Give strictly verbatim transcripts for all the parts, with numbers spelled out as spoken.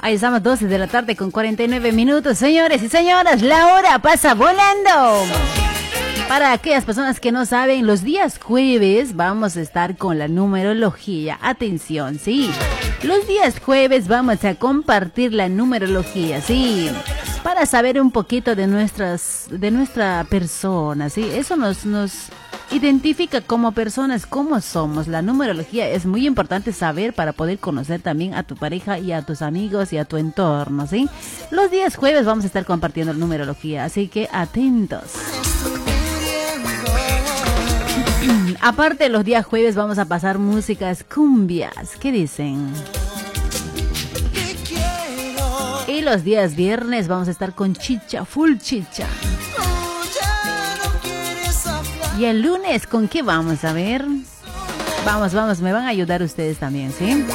Ahí estamos, doce de la tarde con cuarenta y nueve minutos. Señores y señoras, la hora pasa volando. Para aquellas personas que no saben, los días jueves vamos a estar con la numerología. Atención, sí. Los días jueves vamos a compartir la numerología, sí. Para saber un poquito de nuestras, de nuestra persona, sí. Eso nos, nos identifica como personas, cómo somos. La numerología es muy importante saber para poder conocer también a tu pareja y a tus amigos y a tu entorno, ¿sí? Los días jueves vamos a estar compartiendo la numerología, así que atentos. Aparte, los días jueves vamos a pasar músicas cumbias. ¿Qué dicen? Y los días viernes vamos a estar con chicha, full chicha. Y el lunes, ¿con qué vamos a ver? Vamos, vamos, me van a ayudar ustedes también, ¿sí?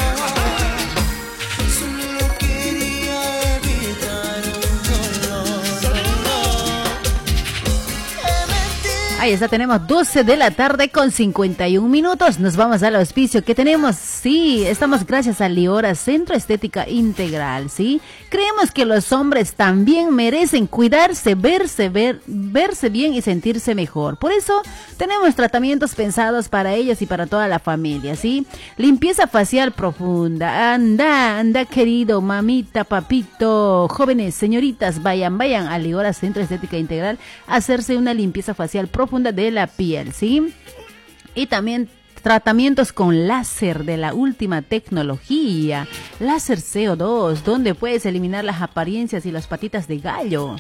Ahí está, tenemos doce de la tarde con cincuenta y un minutos. Nos vamos al auspicio que tenemos. Sí, estamos gracias a Liora, Centro Estética Integral, ¿sí? Creemos que los hombres también merecen cuidarse, verse, ver, verse bien y sentirse mejor. Por eso tenemos tratamientos pensados para ellos y para toda la familia, ¿sí? Limpieza facial profunda. Anda, anda querido, mamita, papito, jóvenes, señoritas, vayan, vayan a Liora, Centro Estética Integral a hacerse una limpieza facial profunda de la piel, ¿sí? Y también tratamientos con láser de la última tecnología, láser C O dos, donde puedes eliminar las apariencias y las patitas de gallo.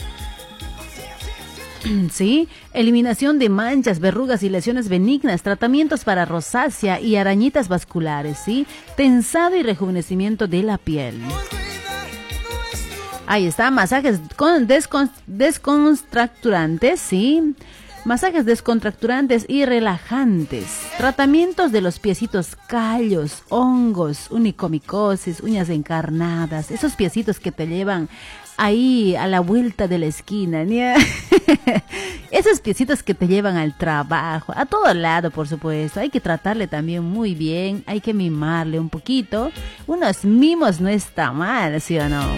¿Sí? Eliminación de manchas, verrugas y lesiones benignas, tratamientos para rosácea y arañitas vasculares, ¿sí? Tensado y rejuvenecimiento de la piel. Ahí está, masajes con descon, descontracturantes, ¿sí? Masajes descontracturantes y relajantes. Tratamientos de los piecitos, callos, hongos, unicomicosis, uñas encarnadas. Esos piecitos que te llevan ahí a la vuelta de la esquina, ¿no? Esos piecitos que te llevan al trabajo, a todo lado, por supuesto. Hay que tratarle también muy bien, hay que mimarle un poquito. Unos mimos no está mal, ¿sí o no?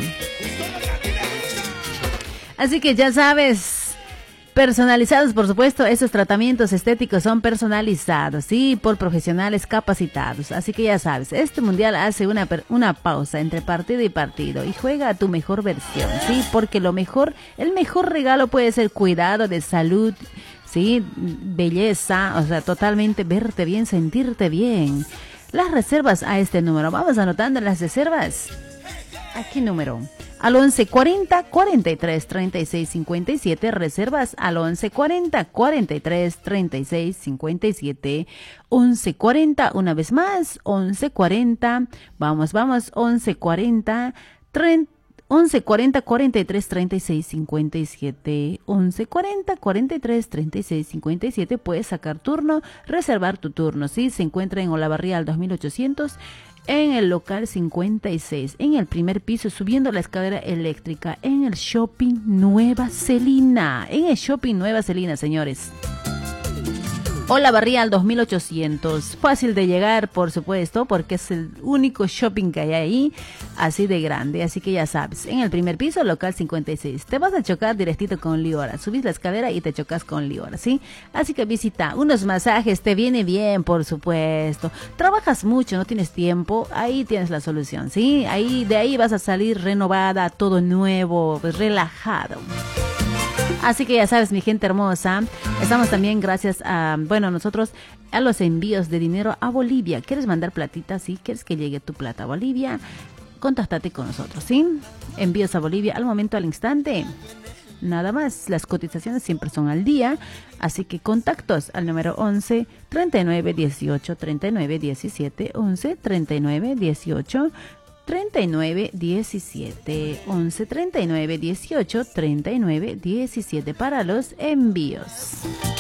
Así que ya sabes, personalizados, por supuesto, esos tratamientos estéticos son personalizados, sí, por profesionales capacitados. Así que ya sabes, este mundial hace una, una pausa entre partido y partido y juega a tu mejor versión, sí, porque lo mejor, el mejor regalo puede ser cuidado de salud, sí, belleza, o sea, totalmente verte bien, sentirte bien. Las reservas a este número, vamos anotando las reservas. ¿A qué número? Al once cuarenta, cuarenta y tres, treinta y seis, cincuenta y siete, reservas al once cuarenta, cuarenta y tres, treinta y seis, cincuenta y siete, once cuarenta, una vez más, once cuarenta, vamos, vamos, once cuarenta, treinta, once cuarenta, cuarenta y tres, treinta y seis, cincuenta y siete, once cuarenta, cuarenta y tres, treinta y seis, cincuenta y siete, puedes sacar turno, reservar tu turno, ¿sí? Se encuentra en Olavarría al dos mil ochocientos, en el local cincuenta y seis, en el primer piso, subiendo la escalera eléctrica, en el Shopping Nueva Celina, en el Shopping Nueva Celina, señores. Olavarría al dos mil ochocientos, fácil de llegar, por supuesto, porque es el único shopping que hay ahí, así de grande, así que ya sabes, en el primer piso, local cincuenta y seis, te vas a chocar directito con Liora, subís la escalera y te chocas con Liora, ¿sí? Así que visita, unos masajes, te viene bien, por supuesto, trabajas mucho, no tienes tiempo, ahí tienes la solución, ¿sí? Ahí, de ahí vas a salir renovada, todo nuevo, pues, relajado. Así que ya sabes, mi gente hermosa, estamos también gracias a, bueno, nosotros a los envíos de dinero a Bolivia. ¿Quieres mandar platita? ¿Sí? ¿Quieres que llegue tu plata a Bolivia? Contáctate con nosotros, ¿sí? Envíos a Bolivia al momento, al instante. Nada más, las cotizaciones siempre son al día, así que contactos al número once, treinta y nueve, dieciocho, treinta y nueve, diecisiete, once, treinta y nueve, dieciocho, treinta y nueve, diecisiete, once, treinta y nueve, dieciocho, treinta y nueve, diecisiete para los envíos.